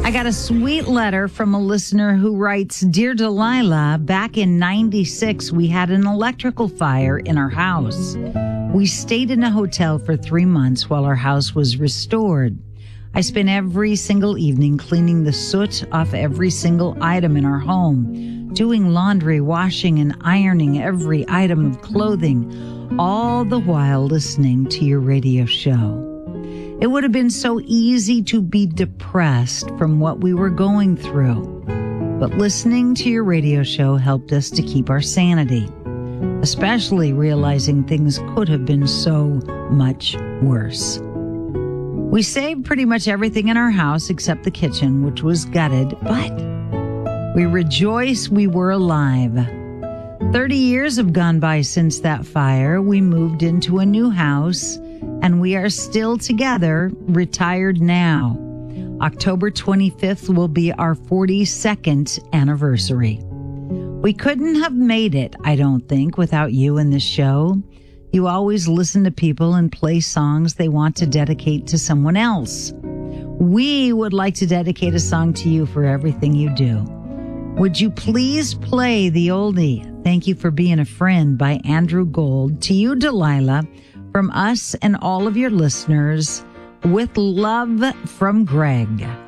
I got a sweet letter from a listener who writes, Dear Delilah, back in 96, we had an electrical fire in our house. We stayed in a hotel for 3 months while our house was restored. I spent every single evening cleaning the soot off every single item in our home, doing laundry, washing, and ironing every item of clothing, all the while listening to your radio show. It would have been so easy to be depressed from what we were going through, but listening to your radio show helped us to keep our sanity, especially realizing things could have been so much worse. We saved pretty much everything in our house except the kitchen, which was gutted, but we rejoice we were alive. 30 years have gone by since that fire. We moved into a new house, and we are still together, retired now. October 25th will be our 42nd anniversary. We couldn't have made it, I don't think, without you in this show. You always listen to people and play songs they want to dedicate to someone else. We would like to dedicate a song to you for everything you do. Would you please play the oldie, Thank You for Being a Friend by Andrew Gold, to you, Delilah, from us and all of your listeners, with love from Greg.